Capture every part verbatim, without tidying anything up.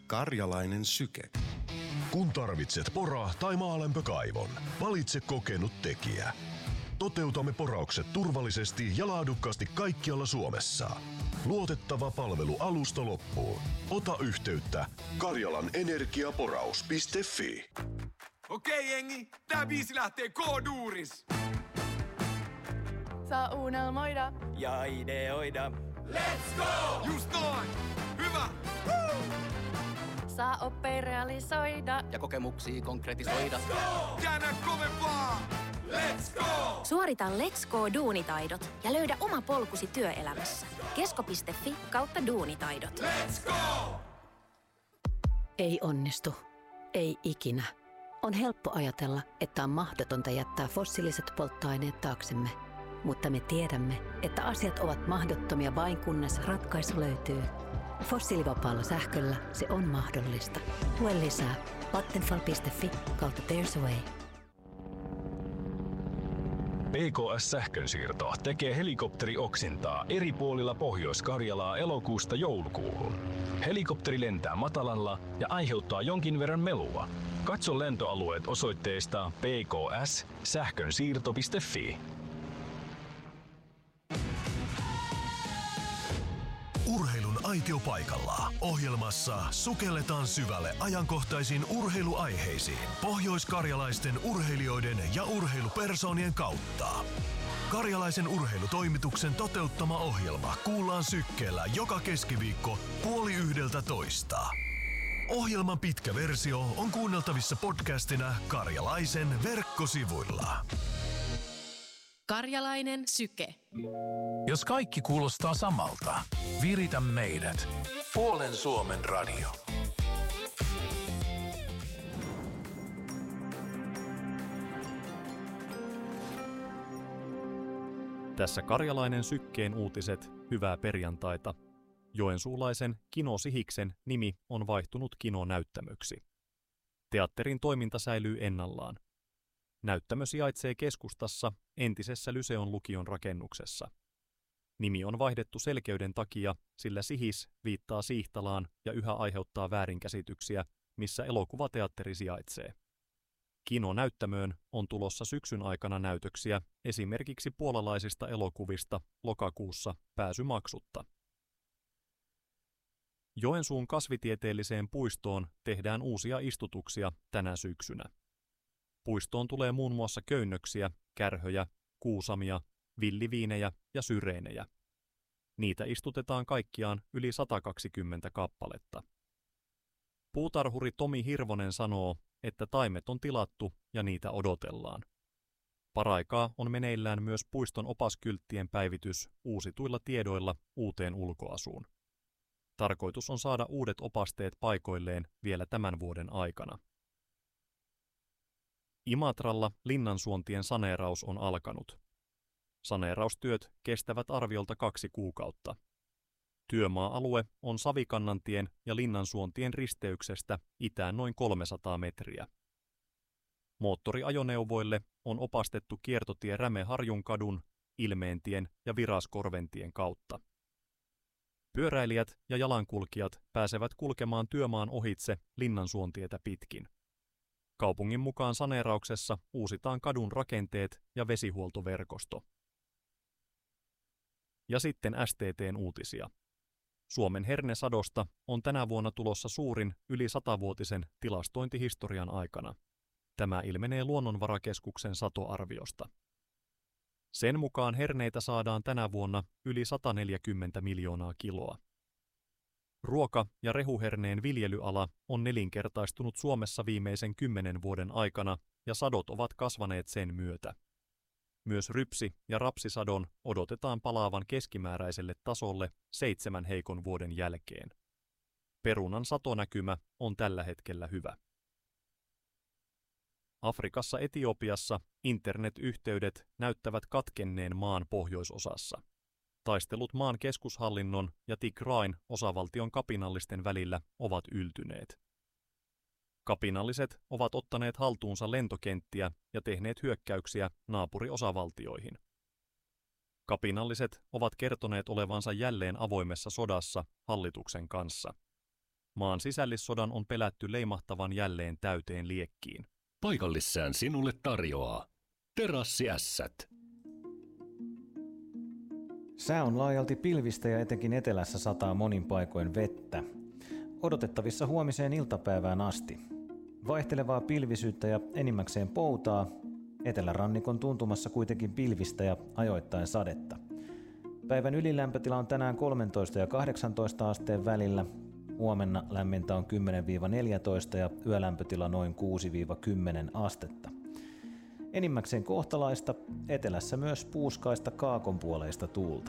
Karjalainen syke. Kun tarvitset pora- tai maalämpökaivon, valitse kokenut tekijä. Toteutamme poraukset turvallisesti ja laadukkaasti kaikkialla Suomessa. Luotettava palvelu alusta loppuun. Ota yhteyttä karjalan energiaporaus piste fi. Okei jengi, tää biisi lähtee K-duuris. Saa unelmoida ja ideoida. Let's go! Just noin! Hyvä! Woo! saa oppia realisoida ja kokemuksia konkretisoida. Let's go! Käännä kovempaa! Let's go! Suorita Let's Go -duunitaidot ja löydä oma polkusi työelämässä. kesko piste fi kautta duunitaidot. Let's go! Ei onnistu. Ei ikinä. On helppo ajatella, että on mahdotonta jättää fossiiliset polttoaineet taaksemme. Mutta me tiedämme, että asiat ovat mahdottomia vain kunnes ratkaisu löytyy. Fossiilivapaalla sähköllä se on mahdollista. Lue lisää vattenfall piste fi kautta there's a way. P K S-sähkönsiirto tekee helikopterioksintaa eri puolilla Pohjois-Karjalaa elokuusta joulukuuhun. Helikopteri lentää matalalla ja aiheuttaa jonkin verran melua. Katso lentoalueet osoitteesta p k s sähkönsiirto piste fi. Urheilun aitiopaikalla. Ohjelmassa sukelletaan syvälle ajankohtaisiin urheiluaiheisiin pohjoiskarjalaisten urheilijoiden ja urheilupersoonien kautta. Karjalaisen urheilutoimituksen toteuttama ohjelma kuullaan sykkeellä joka keskiviikko puoli yhdeltä toista. Ohjelman pitkä versio on kuunneltavissa podcastina Karjalaisen verkkosivuilla. Karjalainen syke. Jos kaikki kuulostaa samalta, viritä meidät. Puolen Suomen radio. Tässä Karjalainen sykkeen uutiset, hyvää perjantaita. Joensuulaisen Kino Sihiksen nimi on vaihtunut Kino-näyttämöksi. Teatterin toiminta säilyy ennallaan. Näyttämö sijaitsee keskustassa entisessä Lyseon lukion rakennuksessa. Nimi on vaihdettu selkeyden takia, sillä Sihis viittaa Siihtalaan ja yhä aiheuttaa väärinkäsityksiä, missä elokuvateatteri sijaitsee. Kino-näyttämöön on tulossa syksyn aikana näytöksiä esimerkiksi puolalaisista elokuvista lokakuussa pääsymaksutta. Joensuun kasvitieteelliseen puistoon tehdään uusia istutuksia tänä syksynä. Puistoon tulee muun muassa köynnöksiä, kärhöjä, kuusamia, villiviinejä ja syreenejä. Niitä istutetaan kaikkiaan yli sata kaksikymmentä kappaletta. Puutarhuri Tomi Hirvonen sanoo, että taimet on tilattu ja niitä odotellaan. Paraikaa on meneillään myös puiston opaskylttien päivitys uusituilla tiedoilla uuteen ulkoasuun. Tarkoitus on saada uudet opasteet paikoilleen vielä tämän vuoden aikana. Imatralla linnansuontien saneeraus on alkanut. Saneeraustyöt kestävät arviolta kaksi kuukautta. Työmaa-alue on Savikannantien ja Linnansuontien risteyksestä itään noin kolmesataa metriä. Moottoriajoneuvoille on opastettu kiertotie Räme-Harjunkadun, Ilmeentien ja Viraskorventien kautta. Pyöräilijät ja jalankulkijat pääsevät kulkemaan työmaan ohitse Linnansuontietä pitkin. Kaupungin mukaan saneerauksessa uusitaan kadun rakenteet ja vesihuoltoverkosto. Ja sitten S T T:n uutisia. Suomen hernesadosta on tänä vuonna tulossa suurin yli satavuotisen tilastointihistorian aikana. Tämä ilmenee Luonnonvarakeskuksen satoarviosta. Sen mukaan herneitä saadaan tänä vuonna yli sata neljäkymmentä miljoonaa kiloa. Ruoka- ja rehuherneen viljelyala on nelinkertaistunut Suomessa viimeisen kymmenen vuoden aikana ja sadot ovat kasvaneet sen myötä. Myös rypsi- ja rapsisadon odotetaan palaavan keskimääräiselle tasolle seitsemän heikon vuoden jälkeen. Perunan satonäkymä on tällä hetkellä hyvä. Afrikassa Etiopiassa internetyhteydet näyttävät katkenneen maan pohjoisosassa. Taistelut maan keskushallinnon ja Tigrain osavaltion kapinallisten välillä ovat yltyneet. Kapinalliset ovat ottaneet haltuunsa lentokenttiä ja tehneet hyökkäyksiä naapuriosavaltioihin. Kapinalliset ovat kertoneet olevansa jälleen avoimessa sodassa hallituksen kanssa. Maan sisällissodan on pelätty leimahtavan jälleen täyteen liekkiin. Paikallissään sinulle tarjoaa Terassiässät. Sää on laajalti pilvistä ja etenkin etelässä sataa monin paikoin vettä. Odotettavissa huomiseen iltapäivään asti. Vaihtelevaa pilvisyyttä ja enimmäkseen poutaa. Etelärannikon tuntumassa kuitenkin pilvistä ja ajoittain sadetta. Päivän ylilämpötila on tänään kolmetoista ja kahdeksantoista asteen välillä. Huomenna lämmintä on kymmenen neljätoista ja yölämpötila noin kuusi kymmenen astetta. Enimmäkseen kohtalaista, etelässä myös puuskaista kaakonpuoleista tuulta.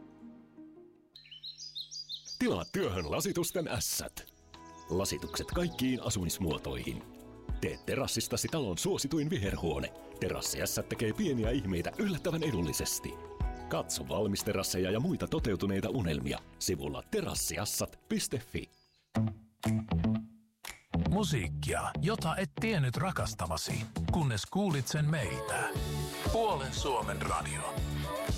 Tilaa työhön lasitusten ässät. Lasitukset kaikkiin asumismuotoihin. Tee terassistasi talon suosituin viherhuone. Terassiässät tekee pieniä ihmeitä yllättävän edullisesti. Katso valmisterasseja ja muita toteutuneita unelmia sivulla terassiassat piste fi. Musiikkia, jota et tiennyt rakastavasi, kunnes kuulit sen meiltä. Puolen Suomen radio.